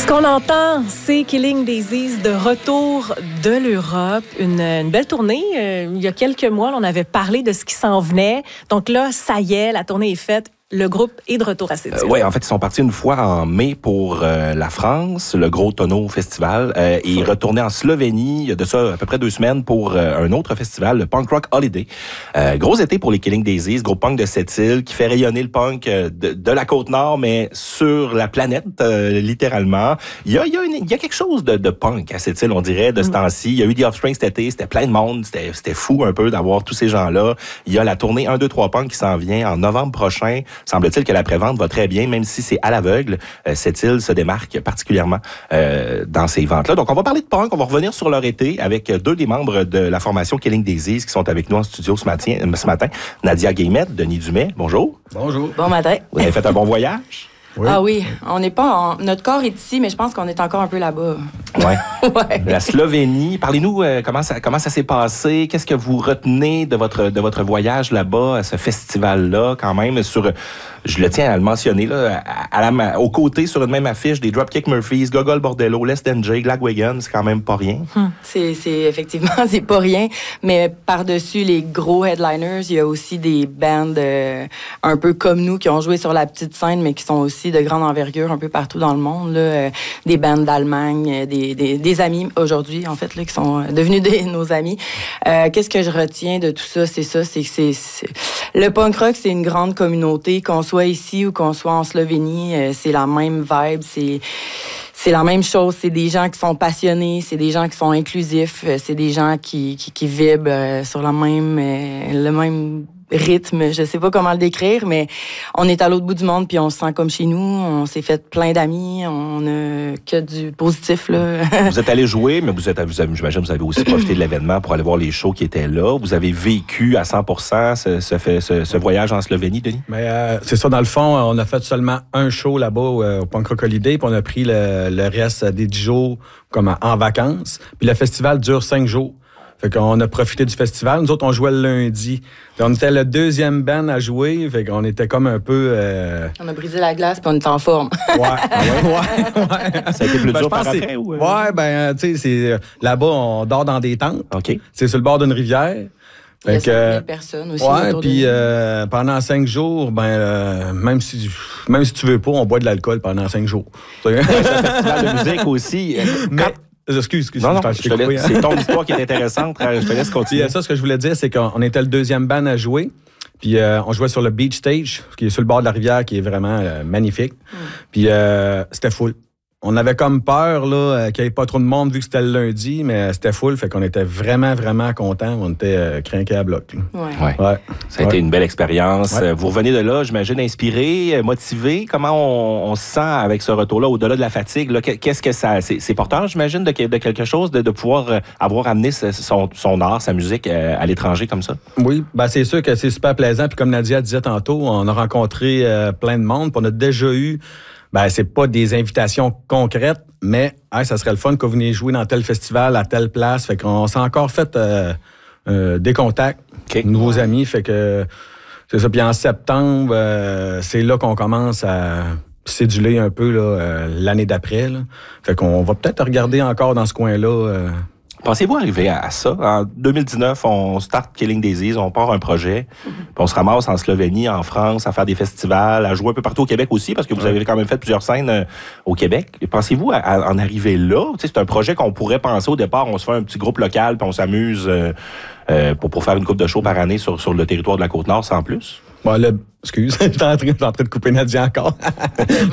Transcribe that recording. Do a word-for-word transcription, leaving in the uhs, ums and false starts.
Ce qu'on entend, c'est Killing Daisies de retour de l'Europe. Une, une belle tournée. Euh, il y a quelques mois, là, on avait parlé de ce qui s'en venait. Donc là, ça y est, la tournée est faite. Le groupe est de retour à Sept-Îles. Euh, oui, en fait, ils sont partis une fois en mai pour euh, la France, le Gros Tonneau Festival, euh, et ils retournaient en Slovénie, il y a de ça à peu près deux semaines, pour euh, un autre festival, le Punk Rock Holiday. Euh, gros été pour les Killing Daisies, gros punk de Sept-Îles, qui fait rayonner le punk euh, de, de la Côte-Nord, mais sur la planète, euh, littéralement. Il y a, il y a, une, il y a quelque chose de, de punk à Sept-Îles, on dirait, de ce mm. temps-ci. Il y a eu The Offspring cet été, c'était plein de monde, c'était, c'était fou un peu d'avoir tous ces gens-là. Il y a la tournée un, deux, trois Punk qui s'en vient en novembre prochain. Semble-t-il que la prévente va très bien, même si c'est à l'aveugle. Euh, Sept-Îles se démarque particulièrement euh, dans ces ventes-là. Donc, on va parler de punk, on va revenir sur leur été avec deux des membres de la formation Killing Daisies qui sont avec nous en studio ce matin. Ce matin. Nadia Guillemette, Denis Dumais, bonjour. Bonjour. Bon matin. Vous avez fait un bon voyage? Oui. Ah oui, on n'est pas en... Notre corps est ici, mais je pense qu'on est encore un peu là-bas. Ouais. ouais. La Slovénie, parlez-nous euh, comment ça comment ça s'est passé, qu'est-ce que vous retenez de votre de votre voyage là-bas, à ce festival-là, quand même sur, je le tiens à le mentionner là, à, à la, aux côtés sur une même affiche des Dropkick Murphys, Gogol Bordello, Less Than Jake, Lagwagon, c'est quand même pas rien. Hum. C'est c'est effectivement c'est pas rien, mais par-dessus les gros headliners, il y a aussi des bands euh, un peu comme nous qui ont joué sur la petite scène, mais qui sont aussi de grande envergure un peu partout dans le monde, là, euh, des bands d'Allemagne, des, des, des amis aujourd'hui, en fait, là, qui sont devenus des, nos amis. Euh, qu'est-ce que je retiens de tout ça? C'est ça, c'est que c'est, c'est... Le punk rock, c'est une grande communauté, qu'on soit ici ou qu'on soit en Slovénie, euh, c'est la même vibe, c'est... C'est la même chose, c'est des gens qui sont passionnés, c'est des gens qui sont inclusifs, c'est des gens qui, qui, qui vibrent sur la même, le même rythme, je sais pas comment le décrire, mais on est à l'autre bout du monde puis on se sent comme chez nous, on s'est fait plein d'amis, on a que du positif, là. Vous êtes allé jouer, mais vous êtes, vous avez, j'imagine que vous avez aussi profité de l'événement pour aller voir les shows qui étaient là. Vous avez vécu à cent pour cent ce, ce, ce, ce voyage en Slovénie, Denis? Mais euh, c'est ça, dans le fond, on a fait seulement un show là-bas euh, au Punk Rock Holiday, puis on a pris le, le reste des dix jours comme en, en vacances. Puis le festival dure cinq jours. Fait qu'on a profité du festival. Nous autres, on jouait le lundi. Puis on était le deuxième band à jouer. Fait qu'on était comme un peu... Euh... On a brisé la glace puis on était en forme. Ouais, ouais, ouais, ouais. Ça a été plus ben, dur par après, après? Ou... Ouais, ben, tu sais, c'est... Là-bas, on dort dans des tentes. OK. C'est sur le bord d'une rivière. Il y a cinq mille personnes aussi. Ouais, puis euh, pendant cinq jours, ben euh, même si même si tu veux pas, on boit de l'alcool pendant cinq jours. C'est un festival de musique aussi. Mais, Excuse, excuse. Non, non, je je te laisse, c'est ton histoire qui est intéressante. Je te laisse continuer. Puis, ça, ce que je voulais dire, c'est qu'on était le deuxième band à jouer. Puis euh, on jouait sur le beach stage, qui est sur le bord de la rivière, qui est vraiment euh, magnifique. Mm. Puis euh, c'était full. On avait comme peur là, qu'il n'y ait pas trop de monde vu que c'était le lundi, mais c'était full, fait qu'on était vraiment, vraiment contents. On était euh, crinqués à bloc. Ouais. Ouais. Ouais. Ça a ouais. été une belle expérience. Ouais. Vous revenez de là, j'imagine, inspiré, motivé. Comment on, on se sent avec ce retour-là, au-delà de la fatigue? Là, qu'est-ce que ça... C'est, c'est porteur, j'imagine, de, de quelque chose, de, de pouvoir avoir amené son, son art, sa musique à l'étranger comme ça? Oui, ben c'est sûr que c'est super plaisant. Puis comme Nadia disait tantôt, on a rencontré euh, plein de monde. Puis on a déjà eu... Ben, c'est pas des invitations concrètes, mais hey, ça serait le fun que vous veniez jouer dans tel festival, à telle place. Fait qu'on s'est encore fait euh, euh, des contacts, okay. nouveaux ouais. amis. Fait que c'est ça. Puis en septembre, euh, c'est là qu'on commence à céduler un peu là, euh, l'année d'après. Là. Fait qu'on va peut-être regarder encore dans ce coin-là. Euh, Pensez-vous arriver à ça? En deux mille dix-neuf, on start Killing Daisies, on part un projet, puis on se ramasse en Slovénie, en France, à faire des festivals, à jouer un peu partout au Québec aussi, parce que vous avez quand même fait plusieurs scènes euh, au Québec. Et pensez-vous à, à en arriver là? Tu sais, c'est un projet qu'on pourrait penser au départ, on se fait un petit groupe local, puis on s'amuse euh, euh, pour, pour faire une couple de shows par année sur, sur le territoire de la Côte-Nord sans plus? Bon, le... Excuse, je suis en train de couper Nadia encore.